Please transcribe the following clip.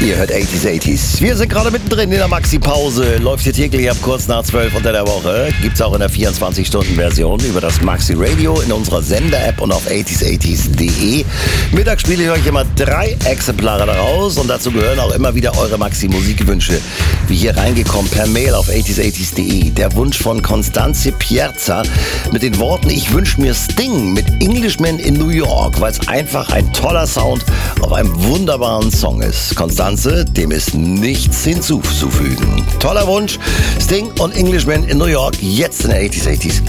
Ihr hört 80s. Wir sind gerade mittendrin in der Maxi-Pause. Läuft hier täglich ab kurz nach 12 unter der Woche. Gibt's auch in der 24-Stunden-Version über das Maxi-Radio in unserer Sender-App und auf 80s.de. Mittags spiele ich euch immer 3 Exemplare daraus und dazu gehören auch immer wieder eure Maxi-Musikwünsche. Wie hier reingekommen per Mail auf 80s.de. Der Wunsch von Constanze Piazza mit den Worten: Ich wünsche mir Sting mit Englishman in New York, weil es einfach ein toller Sound auf einem wunderbaren Song ist. Constanze, dem ist nichts hinzuzufügen. Toller Wunsch. Sting und Englishman in New York, jetzt in der 80s.